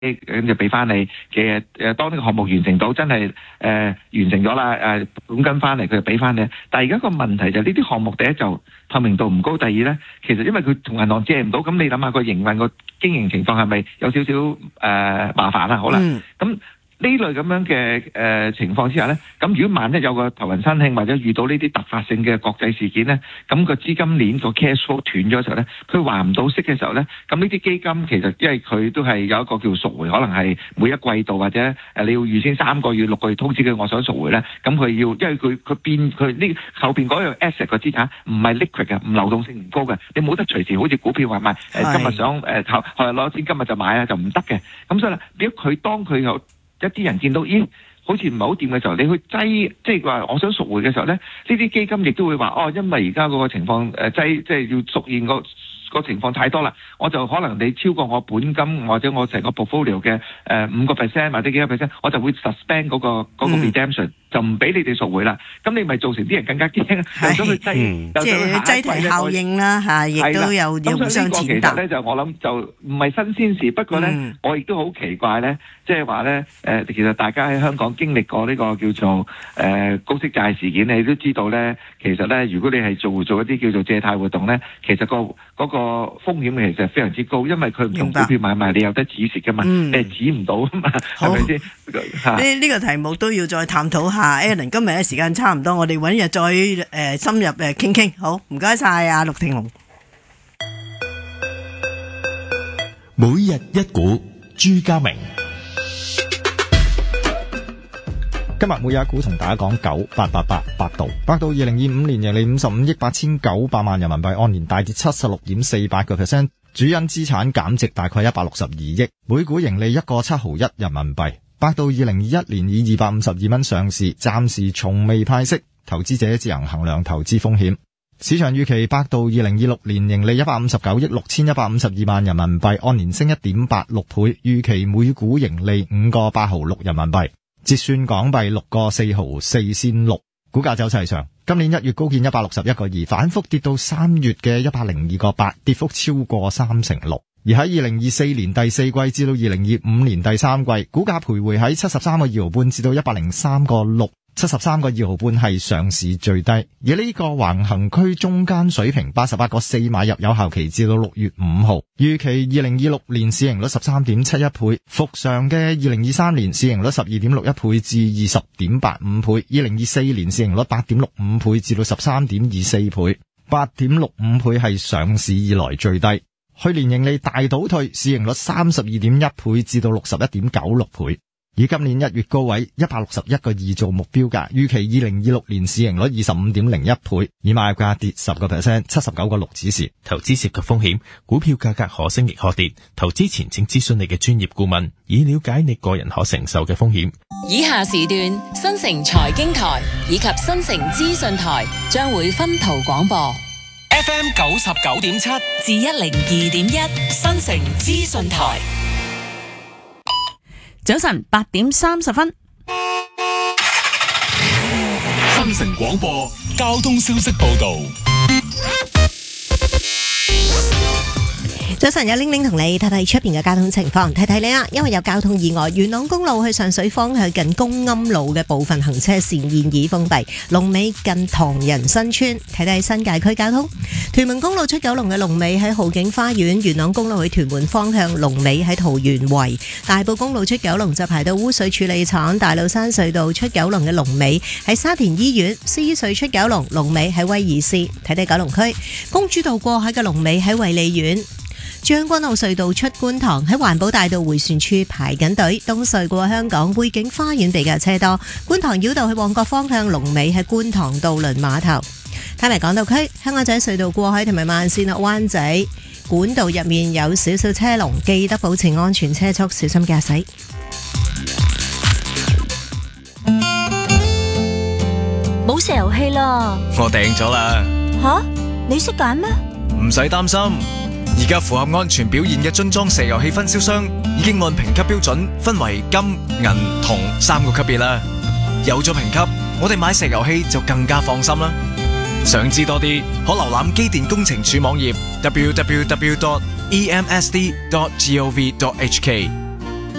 咁就俾翻你嘅當呢個項目完成到真係完成咗啦，本金翻嚟佢就俾翻你。但係而家個問題就係呢啲項目第一就透明度唔高，第二咧其實因為佢同銀行借唔到，咁你諗下個營運個經營情況係咪有少少麻煩啦？好啦，咁呢類咁樣嘅情況之下咧，咁如果萬一有個頭暈身慶或者遇到呢啲突發性嘅國際事件咧，咁個資金鏈個 cash flow 斷咗嘅時候咧，佢還唔到息嘅時候咧，咁呢啲基金其實因為佢都係有一個叫贖回，可能係每一季度或者你要預先3個月、6個月通知佢我想贖回咧，咁佢要因為佢變佢呢後邊嗰樣 asset 個資產唔係 liquid 嘅，唔流動性唔高嘅，你冇得隨時好似股票話賣今日想攞錢今日就買啊，就唔得嘅。咁所以啦，如果佢當佢有一啲人見到，咦，好似唔係好掂嘅時候，你去擠，即係話我想贖回嘅時候咧，呢啲基金亦都會話，因為而家嗰個情況擠，即係要贖現個情況太多啦，我就可能你超過我本金或者我成個 portfolio 嘅5% 或者幾個 percent， 我就會 suspend 嗰個 redemption，就唔俾你哋贖回啦。咁你咪造成啲人更加驚，又想去擠， 即係擠提效應啦嚇，亦都有互相踐踏。咁所以呢個其實咧就我諗就唔係新鮮事，不過咧我亦都好奇怪咧，即係話咧其實大家喺香港經歷過呢個叫做高息債事件，你都知道咧，其實咧如果你係做一啲叫做借貸活動咧，其實嗰個風險其實非常之高，因為佢唔同股票買賣，你有得止蝕噶嘛，你係止唔到噶嘛，係咪先？呢個題目都要再探討下。Alan 今日嘅時間差唔多，我哋揾日再深入傾傾。好，唔該晒啊，陸庭龍。 每日一股，朱家明。今日每日一股同大家講9888百度2025年盈利55億8900萬人民幣，按年大跌76.48%，主因資產減值大概162億，每股盈利1個7毫1人民幣。百度2021年以252蚊上市，暫時從未派息，投資者自行衡量投資風險。市場預期百度2026年盈利159億6152萬人民幣，按年升1.86倍，預期每股盈利5個8毫6人民幣。折算港幣6個4毫4仙6，股價走勢上，今年1月高見161個2，反覆跌到3月嘅102個8，跌幅超過36%。而喺2024年第四季至到2025年第三季，股價徘徊喺73個2毫半至到103個6。73個2毫半係上市最低，而呢個橫行區中間水平88個4買入，有效期至到6月5號。預期2026年市盈率 13.71 倍，復常嘅2023年市盈率 12.61 倍至 20.85 倍，2024年市盈率 8.65 倍至到 13.24 倍，8.65 倍係上市以來最低。去年盈利大倒退，市盈率 32.1 倍至到 61.96 倍。以今年1月高位161個2做目標價，預期2026年市盈率 25.01 倍，以買入價跌10%， 79個6指示。 投資涉及風險，股票價格可升亦可跌，投資前請諮詢你嘅專業顧問，以了解你個人可承受嘅風險。 以下時段新城財經台以及新城資訊台將會分途廣播。 FM 99.7 至102.1新城資訊台。早晨8點30分， 新城廣播交通消息報道。 早晨，有玲玲同你睇睇出邊嘅交通情況，睇睇你啦。因為有交通意外，元朗公路去上水方向近公庵路嘅部分行車線現已封閉，龍尾近唐人新村。睇睇新界區交通，屯門公路出九龍嘅龍尾喺浩景花園，元朗公路去屯門方向龍尾喺桃園圍，大埔公路出九龍就排到污水處理廠，大老山隧道出九龍嘅龍尾喺沙田醫院，獅隧出九龍龍尾喺威爾斯。睇睇九龍區公主道過海嘅龍尾喺衛理苑。將軍澳隧道出觀塘喺環保大道迴旋處排緊隊，東隧過香港匯景花園比較車多，觀塘繞道去旺角方向龍尾喺觀塘渡輪碼頭。睇埋港島區香港仔隧道過海同埋慢線落灣仔管道入面有少少車龍，記得保持安全車速，小心駕駛。 冇石油氣啦， 我訂咗啦。 吓？你識揀咩？ 唔使擔心。而家符合安全表現嘅樽裝石油氣分銷商已經按評級標準分為金、銀、銅3個級別啦。有咗評級，我哋買石油氣就更加放心啦。想知多啲，可瀏覽機電工程署網頁 www.emsd.gov.hk。